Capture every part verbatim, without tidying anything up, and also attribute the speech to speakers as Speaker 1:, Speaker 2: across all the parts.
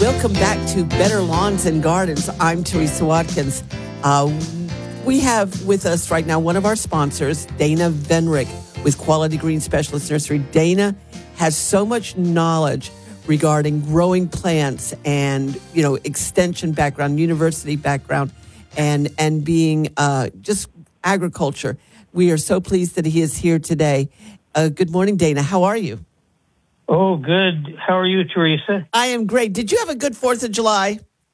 Speaker 1: Welcome back to Better Lawns and Gardens. I'm Teresa Watkins. Uh, we have with us right now one of our sponsors, Dana Venrick with Quality Green Specialist Nursery. Dana has so much knowledge regarding growing plants and, you know, extension background, university background, and and being uh, just agriculture. We are so pleased that he is here today. Uh, good morning, Dana. How are you?
Speaker 2: Oh, good. How are you, Teresa?
Speaker 1: I am great. Did you have a good fourth of July?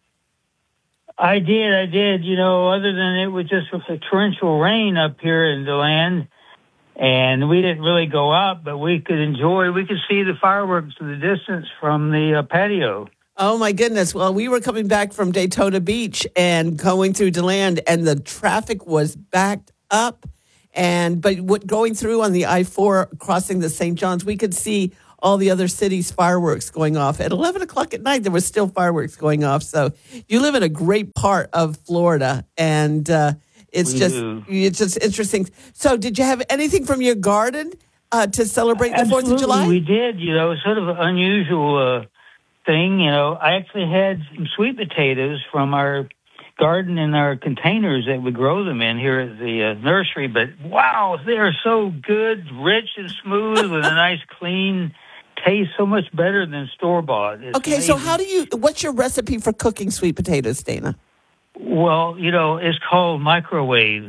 Speaker 2: I did, I did. You know, other than it was just a torrential rain up here in the land, and we didn't really go out, but we could enjoy, we could see the fireworks in the distance from the uh, patio.
Speaker 1: Oh, my goodness. Well, we were coming back from Daytona Beach and going through DeLand, and the traffic was backed up. And but what going through on the I four, crossing the Saint Johns, we could see all the other cities' fireworks going off. At eleven o'clock at night, there was still fireworks going off. So you live in a great part of Florida, and uh, it's
Speaker 2: we
Speaker 1: just
Speaker 2: do.
Speaker 1: it's just interesting. So did you have anything from your garden uh, to celebrate the fourth of July?
Speaker 2: We did. You know, sort of an unusual uh, thing. You know, I actually had some sweet potatoes from our garden in our containers that we grow them in here at the uh, nursery. But wow, they are so good, rich and smooth with a nice clean taste, so much better than store-bought. It's
Speaker 1: okay,
Speaker 2: amazing.
Speaker 1: so how do you, what's your recipe for cooking sweet potatoes, Dana?
Speaker 2: Well, you know, it's called microwave.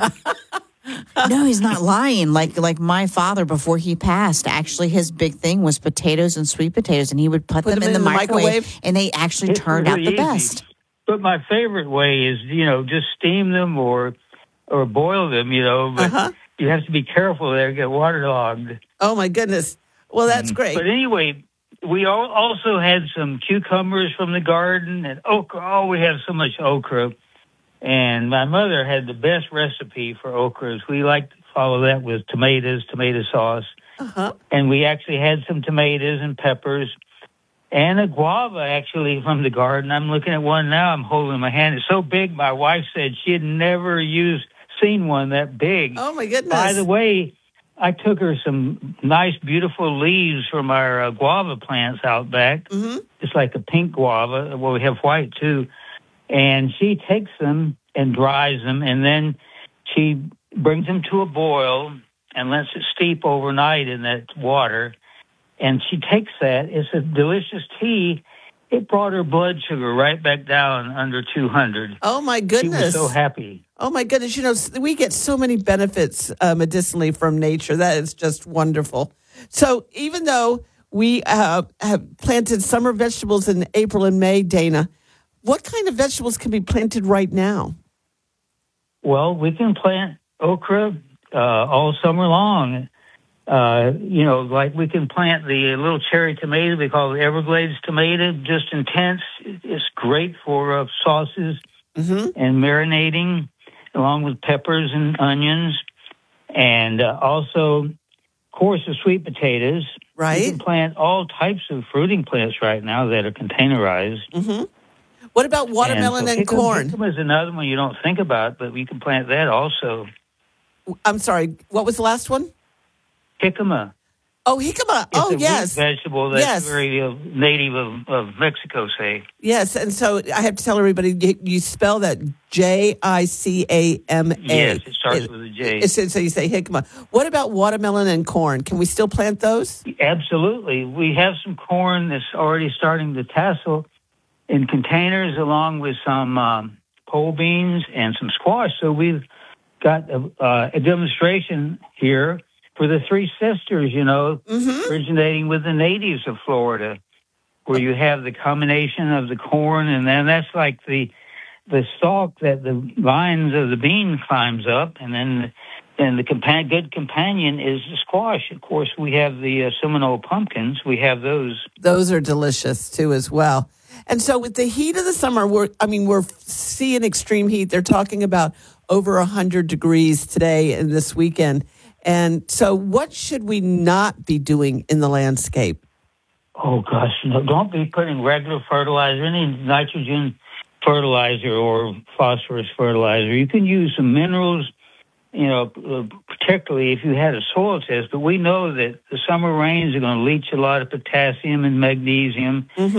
Speaker 3: No, he's not lying. Like like my father, before he passed, actually his big thing was potatoes and sweet potatoes, and he would put,
Speaker 1: Put
Speaker 3: them,
Speaker 1: them
Speaker 3: in,
Speaker 1: in
Speaker 3: the,
Speaker 1: the
Speaker 3: microwave,
Speaker 1: microwave?
Speaker 3: and they actually
Speaker 2: It's
Speaker 3: turned
Speaker 2: really
Speaker 3: out the
Speaker 2: easy.
Speaker 3: best.
Speaker 2: But my favorite way is, you know, just steam them or or boil them, you know, but
Speaker 1: Uh-huh.
Speaker 2: you have to be careful. They get waterlogged.
Speaker 1: Oh, my goodness. Well, that's great.
Speaker 2: But anyway, we all also had some cucumbers from the garden and okra. Oh, we have so much okra. And my mother had the best recipe for okras. We like to follow that with tomatoes, tomato sauce.
Speaker 1: Uh-huh.
Speaker 2: And we actually had some tomatoes and peppers and a guava, actually, from the garden. I'm looking at one now. I'm holding in my hand. It's so big, my wife said she had never used seen one that big.
Speaker 1: Oh, my goodness.
Speaker 2: By the way, I took her some nice, beautiful leaves from our uh, guava plants out back.
Speaker 1: Mm-hmm.
Speaker 2: It's like a pink guava. Well, we have white, too. And she takes them and dries them, and then she brings them to a boil and lets it steep overnight in that water. And she takes that. It's a delicious tea. It brought her blood sugar right back down under two hundred.
Speaker 1: Oh, my
Speaker 2: She
Speaker 1: goodness.
Speaker 2: was so happy.
Speaker 1: Oh, my goodness. You know, we get so many benefits uh, medicinally from nature. That is just wonderful. So even though we uh, have planted summer vegetables in April and May, Dana, what kind of vegetables can be planted right now?
Speaker 2: Well, we can plant okra uh, all summer long. Uh, you know, like we can plant the little cherry tomato. We call it Everglades tomato, just intense. It's great for uh, sauces
Speaker 1: Mm-hmm.
Speaker 2: and marinating, along with peppers and onions. And uh, also, of course, the sweet potatoes.
Speaker 1: Right.
Speaker 2: You can plant all types of fruiting plants right now that are containerized.
Speaker 1: Mm-hmm. What about watermelon and,
Speaker 2: and so
Speaker 1: corn?
Speaker 2: Jicama is another one you don't think about, but we can plant that also.
Speaker 1: I'm sorry. What was the last one?
Speaker 2: Jicama.
Speaker 1: Oh, jicama.
Speaker 2: It's
Speaker 1: Oh,
Speaker 2: a
Speaker 1: yes.
Speaker 2: root vegetable that's
Speaker 1: Yes.
Speaker 2: very uh, native of, of Mexico, say.
Speaker 1: Yes. And so I have to tell everybody, you, you spell that J I C A M A.
Speaker 2: Yes, it starts with a J.
Speaker 1: It's, so you say jicama. What about watermelon and corn? Can we still plant those?
Speaker 2: Absolutely. We have some corn that's already starting to tassel in containers, along with some um, pole beans and some squash. So we've got a, uh, a demonstration here for the Three Sisters, you know,
Speaker 1: Mm-hmm.
Speaker 2: originating with the natives of Florida, where you have the combination of the corn, and then that's like the the stalk that the vines of the bean climbs up, and then and the compa- good companion is the squash. Of course, we have the uh, Seminole pumpkins. We have those.
Speaker 1: Those are delicious, too, as well. And so with the heat of the summer, we're, I mean, we're seeing extreme heat. They're talking about over one hundred degrees today and this weekend. And so what should we not be doing in the landscape?
Speaker 2: Oh, gosh, no, don't be putting regular fertilizer, any nitrogen fertilizer or phosphorus fertilizer. You can use some minerals, you know, uh, particularly if you had a soil test. But we know that the summer rains are going to leach a lot of potassium and magnesium.
Speaker 1: Mm-hmm.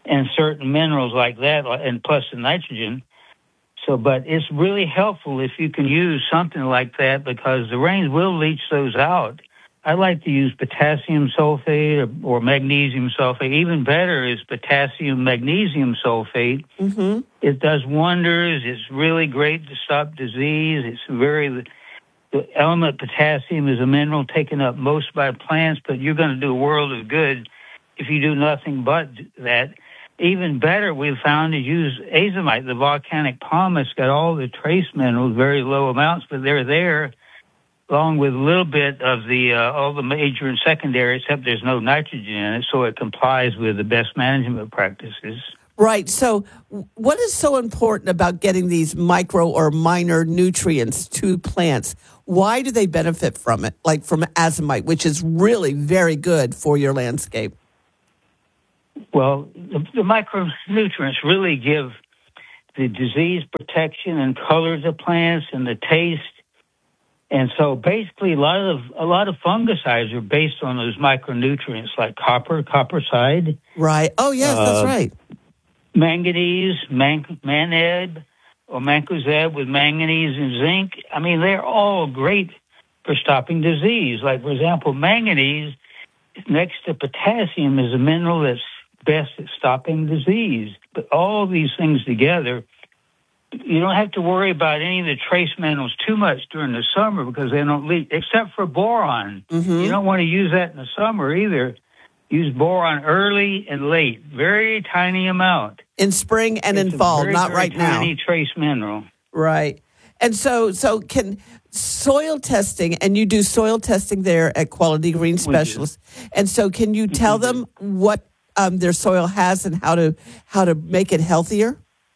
Speaker 2: and certain minerals like that, and plus the nitrogen. So, but it's really helpful if you can use something like that because the rains will leach those out. I like to use potassium sulfate or, or magnesium sulfate. Even better is potassium magnesium sulfate.
Speaker 1: Mm-hmm.
Speaker 2: It does wonders. It's really great to stop disease. It's very, the element potassium is a mineral taken up most by plants, but you're going to do a world of good if you do nothing but that. Even better, we've found to use azomite, the volcanic pumice. Got all the trace minerals, very low amounts, but they're there, along with a little bit of the uh, all the major and secondary, except there's no nitrogen in it, so it complies with the best management practices.
Speaker 1: Right. So what is so important about getting these micro or minor nutrients to plants? Why do they benefit from it, like from azomite, which is really very good for your landscape?
Speaker 2: Well, the, the micronutrients really give the disease protection and color to plants and the taste. And so basically a lot of a lot of fungicides are based on those micronutrients like copper, copperside.
Speaker 1: Right. Oh, yes, uh, that's right.
Speaker 2: Manganese, man, maned, or mancozeb with manganese and zinc. I mean, they're all great for stopping disease. Like, for example, manganese next to potassium is a mineral that's best at stopping disease. But all these things together, you don't have to worry about any of the trace minerals too much during the summer because they don't leak, except for boron.
Speaker 1: Mm-hmm.
Speaker 2: You don't want to use that in the summer either. Use boron early and late, very tiny amount.
Speaker 1: In spring and
Speaker 2: it's
Speaker 1: in fall,
Speaker 2: very,
Speaker 1: not
Speaker 2: very
Speaker 1: right now.
Speaker 2: Tiny trace mineral.
Speaker 1: Right. And so, so can soil testing, and you do soil testing there at Quality Green Specialists. And so, can you tell them what um, their soil has and how to how to make it healthier?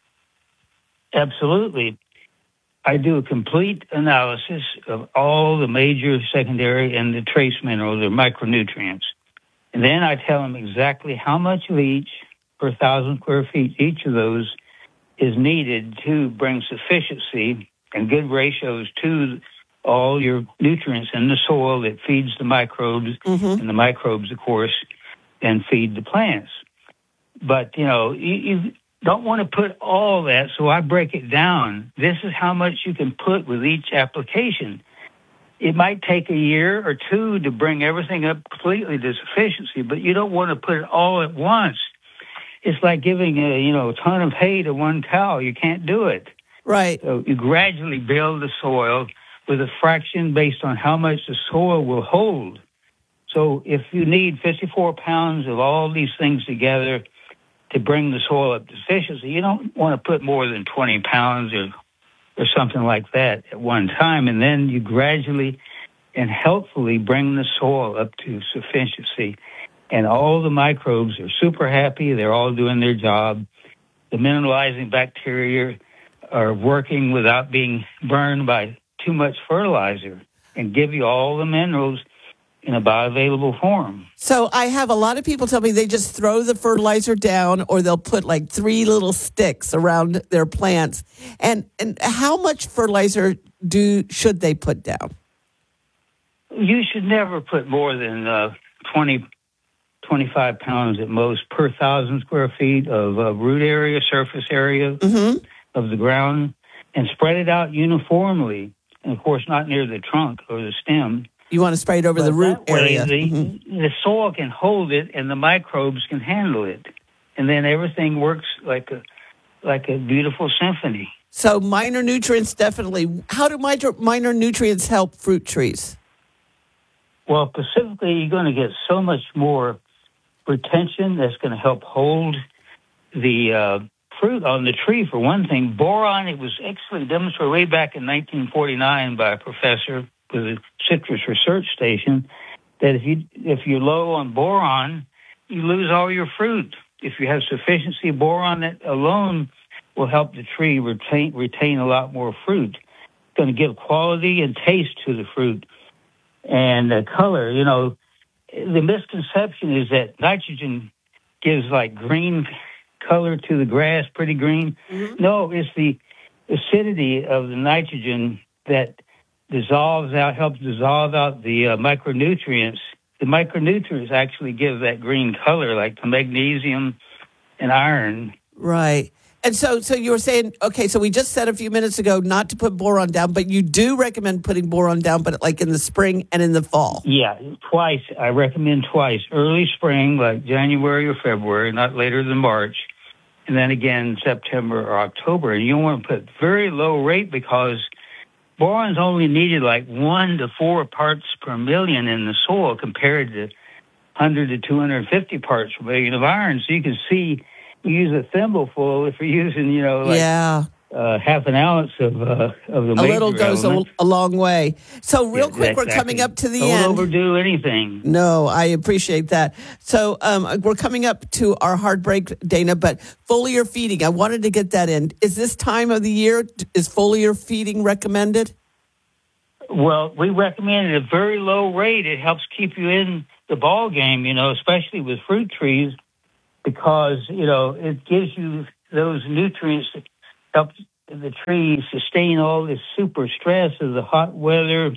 Speaker 2: Absolutely. I do a complete analysis of all the major, secondary, and the trace minerals or micronutrients. And then I tell them exactly how much of each per thousand square feet each of those is needed to bring sufficiency and good ratios to all your nutrients in the soil that feeds the microbes,
Speaker 1: mm-hmm.
Speaker 2: and the microbes, of course, then feed the plants. But, you know, you, you don't want to put all that, so I break it down. This is how much you can put with each application. It might take a year or two to bring everything up completely to sufficiency, but you don't want to put it all at once. It's like giving a, you know, a ton of hay to one cow. You can't do it.
Speaker 1: Right.
Speaker 2: So you gradually build the soil with a fraction based on how much the soil will hold. So if you need fifty-four pounds of all these things together to bring the soil up to sufficiency, you don't want to put more than twenty pounds or or something like that at one time. And then you gradually and helpfully bring the soil up to sufficiency. And all the microbes are super happy. They're all doing their job. The mineralizing bacteria are working without being burned by too much fertilizer and give you all the minerals in a bioavailable form.
Speaker 1: So I have a lot of people tell me they just throw the fertilizer down, or they'll put like three little sticks around their plants. And and how much fertilizer do should they put down?
Speaker 2: You should never put more than uh, twenty, twenty-five pounds at most per thousand square feet of uh, root area, surface area
Speaker 1: mm-hmm.
Speaker 2: of the ground, and spread it out uniformly. And of course, not near the trunk or the stem.
Speaker 1: You want to spray it over
Speaker 2: but
Speaker 1: the root
Speaker 2: that way,
Speaker 1: area.
Speaker 2: The,
Speaker 1: mm-hmm.
Speaker 2: the soil can hold it, and the microbes can handle it, and then everything works like a like a beautiful symphony.
Speaker 1: So minor nutrients, definitely. How do minor, minor nutrients help fruit trees?
Speaker 2: Well, specifically, you're going to get so much more retention that's going to help hold the uh, fruit on the tree. For one thing, boron, it was actually demonstrated way back in nineteen forty-nine by a professor with the Citrus Research Station, that if you if you're low on boron, you lose all your fruit. If you have sufficiency of boron, that alone will help the tree retain retain a lot more fruit. It's going to give quality and taste to the fruit and uh, color. You know, the misconception is that nitrogen gives like green color to the grass, pretty green.
Speaker 1: Mm-hmm.
Speaker 2: No, it's the acidity of the nitrogen that dissolves out, helps dissolve out the uh, micronutrients. The micronutrients actually give that green color, like the magnesium and iron.
Speaker 1: Right. And so, so you were saying, okay, so we just said a few minutes ago not to put boron down, but you do recommend putting boron down, but like in the spring and in the fall.
Speaker 2: Yeah, twice. I recommend twice. Early spring, like January or February, not later than March. And then again, September or October. And you don't want to put very low rate because boron's only needed like one to four parts per million in the soil compared to one hundred to two hundred fifty parts per million of iron. So you can see, you use a thimbleful if you're using, you know, like
Speaker 1: yeah.
Speaker 2: uh, half an ounce of uh, of the
Speaker 1: A little goes a, a long way. So real
Speaker 2: Yeah,
Speaker 1: quick,
Speaker 2: exactly.
Speaker 1: we're coming up to the
Speaker 2: Don't
Speaker 1: end.
Speaker 2: overdo anything.
Speaker 1: No, I appreciate that. So um, we're coming up to our hard break, Dana, but foliar feeding, I wanted to get that in. Is this time of the year, is foliar feeding recommended?
Speaker 2: Well, we recommend at a very low rate. It helps keep you in the ball game, you know, especially with fruit trees, because, you know, it gives you those nutrients that help the trees sustain all this super stress of the hot weather.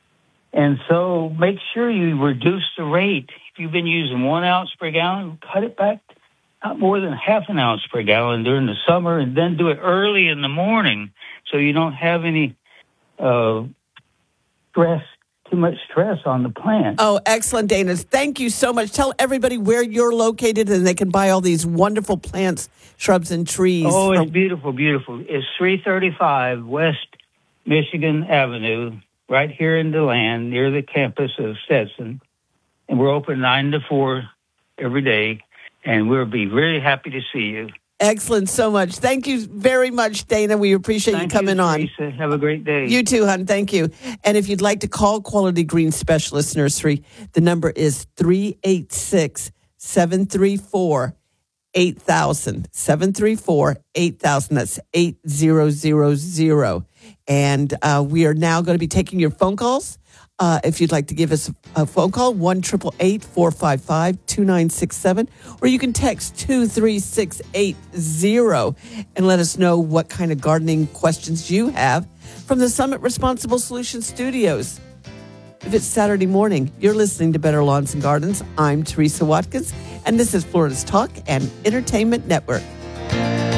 Speaker 2: And so make sure you reduce the rate. If you've been using one ounce per gallon, cut it back not more than half an ounce per gallon during the summer, and then do it early in the morning so you don't have any uh, stress, too much stress on the plant.
Speaker 1: Oh, excellent, Dana. Thank you so much. Tell everybody where you're located and they can buy all these wonderful plants, shrubs, and trees.
Speaker 2: Oh, it's
Speaker 1: from-
Speaker 2: beautiful, beautiful. It's three thirty-five West Michigan Avenue, right here in DeLand, near the campus of Stetson. And we're open nine to four every day, and we'll be really happy to see you.
Speaker 1: Excellent so much. Thank you very much, Dana. We appreciate
Speaker 2: Thank
Speaker 1: you coming
Speaker 2: you,
Speaker 1: on.
Speaker 2: Teresa. Have a great day.
Speaker 1: You too, hon. Thank you. And if you'd like to call Quality Green Specialist Nursery, the number is three eight six, seven three four, eight thousand. seven three four, eight thousand. That's eight thousand. And uh, we are now going to be taking your phone calls. Uh, if you'd like to give us a phone call, one eight eight eight, four five five, two nine six seven, or you can text two three six eight zero and let us know what kind of gardening questions you have from the Summit Responsible Solutions Studios. If it's Saturday morning, you're listening to Better Lawns and Gardens. I'm Teresa Watkins, and this is Florida's Talk and Entertainment Network.